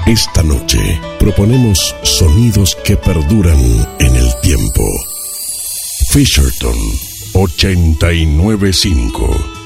Esta noche proponemos sonidos que perduran en el tiempo. Fisherton 895